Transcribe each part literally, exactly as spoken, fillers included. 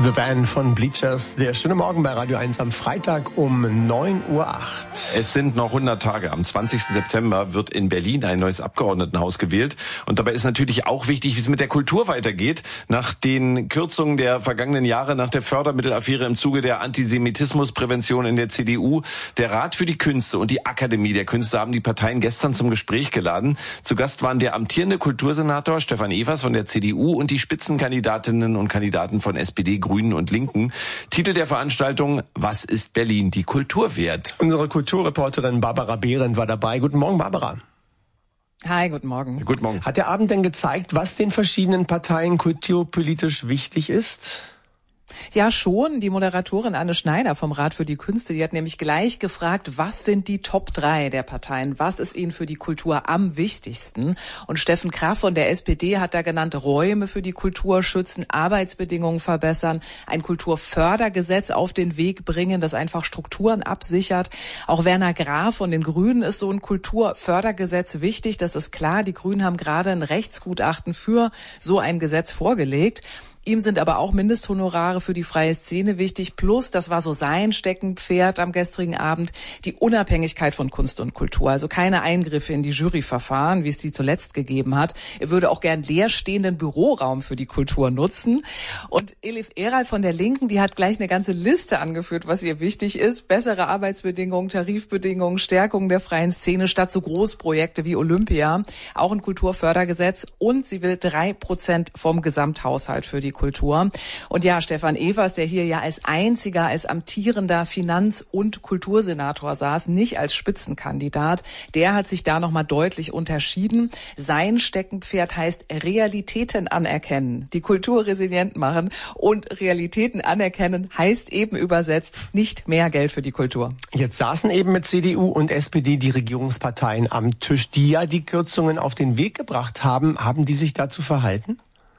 The Band von Bleachers. Der schöne Morgen bei Radio eins am Freitag um neun Uhr acht. Es sind noch hundert Tage. Am zwanzigsten September wird in Berlin ein neues Abgeordnetenhaus gewählt. Und dabei ist natürlich auch wichtig, wie es mit der Kultur weitergeht. Nach den Kürzungen der vergangenen Jahre, nach der Fördermittelaffäre im Zuge der Antisemitismusprävention in der C D U, der Rat für die Künste und die Akademie der Künste haben die Parteien gestern zum Gespräch geladen. Zu Gast waren der amtierende Kultursenator Stefan Evers von der C D U und die Spitzenkandidatinnen und Kandidaten von S P D, Grünen und Linken. Titel der Veranstaltung: Was ist Berlin die Kultur wert? Unsere Kulturreporterin Barbara Behrendt war dabei. Guten Morgen, Barbara. Hi, guten Morgen. Ja, guten Morgen. Hat der Abend denn gezeigt, was den verschiedenen Parteien kulturpolitisch wichtig ist? Ja, schon. Die Moderatorin Anne Schneider vom Rat für die Künste, die hat nämlich gleich gefragt, was sind die Top drei der Parteien? Was ist ihnen für die Kultur am wichtigsten? Und Steffen Kraft von der S P D hat da genannt, Räume für die Kultur schützen, Arbeitsbedingungen verbessern, ein Kulturfördergesetz auf den Weg bringen, das einfach Strukturen absichert. Auch Werner Graf von den Grünen ist so ein Kulturfördergesetz wichtig. Das ist klar. Die Grünen haben gerade ein Rechtsgutachten für so ein Gesetz vorgelegt. Ihm sind aber auch Mindesthonorare für die freie Szene wichtig. Plus, das war so sein Steckenpferd am gestrigen Abend, die Unabhängigkeit von Kunst und Kultur. Also keine Eingriffe in die Juryverfahren, wie es die zuletzt gegeben hat. Er würde auch gern leerstehenden Büroraum für die Kultur nutzen. Und Elif Erhard von der Linken, die hat gleich eine ganze Liste angeführt, was ihr wichtig ist. Bessere Arbeitsbedingungen, Tarifbedingungen, Stärkung der freien Szene statt so Großprojekte wie Olympia. Auch ein Kulturfördergesetz. Und sie will drei Prozent vom Gesamthaushalt für die Kultur. Und ja, Stefan Evers, der hier ja als einziger, als amtierender Finanz- und Kultursenator saß, nicht als Spitzenkandidat, der hat sich da nochmal deutlich unterschieden. Sein Steckenpferd heißt Realitäten anerkennen, die Kultur resilient machen. Und Realitäten anerkennen heißt eben übersetzt nicht mehr Geld für die Kultur. Jetzt saßen eben mit C D U und S P D die Regierungsparteien am Tisch, die ja die Kürzungen auf den Weg gebracht haben. Haben die sich dazu verhalten?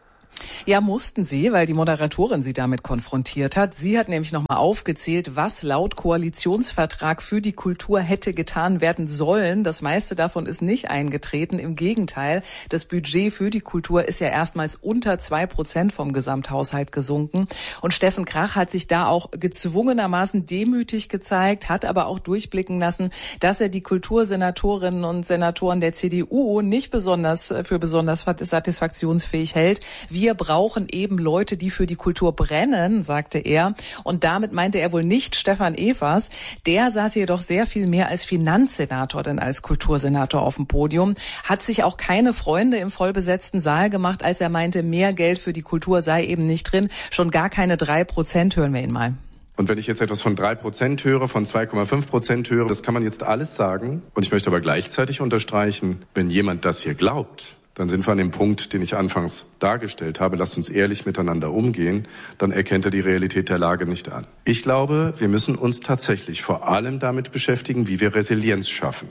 Ja, mussten sie, weil die Moderatorin sie damit konfrontiert hat. Sie hat nämlich nochmal aufgezählt, was laut Koalitionsvertrag für die Kultur hätte getan werden sollen. Das meiste davon ist nicht eingetreten. Im Gegenteil, das Budget für die Kultur ist ja erstmals unter zwei Prozent vom Gesamthaushalt gesunken. Und Steffen Krach hat sich da auch gezwungenermaßen demütig gezeigt, hat aber auch durchblicken lassen, dass er die Kultursenatorinnen und Senatoren der C D U nicht besonders für besonders satisfaktionsfähig hält. Wir brauchen eben Leute, die für die Kultur brennen, sagte er. Und damit meinte er wohl nicht Stefan Evers. Der saß jedoch sehr viel mehr als Finanzsenator denn als Kultursenator auf dem Podium. Hat sich auch keine Freunde im vollbesetzten Saal gemacht, als er meinte, mehr Geld für die Kultur sei eben nicht drin. Schon gar keine drei Prozent, hören wir ihn mal. Und wenn ich jetzt etwas von drei Prozent höre, von zwei Komma fünf Prozent höre, das kann man jetzt alles sagen. Und ich möchte aber gleichzeitig unterstreichen, wenn jemand das hier glaubt, dann sind wir an dem Punkt, den ich anfangs dargestellt habe. Lasst uns ehrlich miteinander umgehen. Dann erkennt er die Realität der Lage nicht an. Ich glaube, wir müssen uns tatsächlich vor allem damit beschäftigen, wie wir Resilienz schaffen.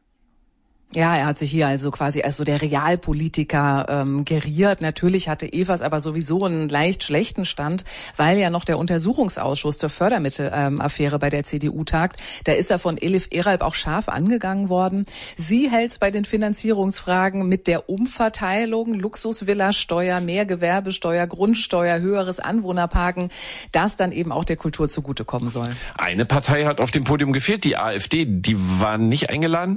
Ja, er hat sich hier also quasi als so der Realpolitiker ähm, geriert. Natürlich hatte Evers aber sowieso einen leicht schlechten Stand, weil ja noch der Untersuchungsausschuss zur Fördermittelaffäre bei der C D U tagt. Da ist er von Elif Erhard auch scharf angegangen worden. Sie hält bei den Finanzierungsfragen mit der Umverteilung, Luxusvilla-Steuer, mehr Gewerbesteuer, Grundsteuer, höheres Anwohnerparken, das dann eben auch der Kultur zugutekommen soll. Eine Partei hat auf dem Podium gefehlt, die AfD. Die war nicht eingeladen?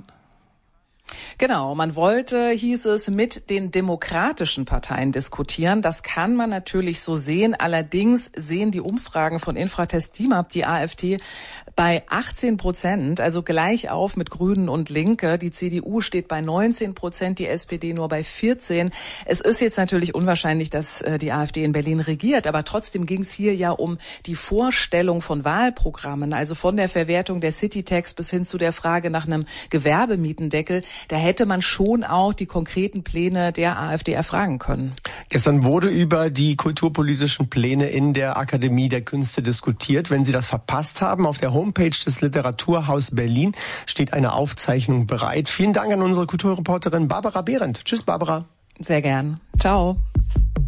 Genau, man wollte, hieß es, mit den demokratischen Parteien diskutieren. Das kann man natürlich so sehen. Allerdings sehen die Umfragen von Infratest DIMAP die AfD bei achtzehn Prozent, also gleich auf mit Grünen und Linke. Die C D U steht bei neunzehn Prozent, die S P D nur bei vierzehn. Es ist jetzt natürlich unwahrscheinlich, dass die AfD in Berlin regiert, aber trotzdem ging es hier ja um die Vorstellung von Wahlprogrammen, also von der Verwertung der Citytax bis hin zu der Frage nach einem Gewerbemietendeckel. Da hätte man schon auch die konkreten Pläne der AfD erfragen können. Gestern wurde über die kulturpolitischen Pläne in der Akademie der Künste diskutiert. Wenn Sie das verpasst haben, auf der Homepage des Literaturhaus Berlin steht eine Aufzeichnung bereit. Vielen Dank an unsere Kulturreporterin Barbara Behrendt. Tschüss, Barbara. Sehr gern. Ciao.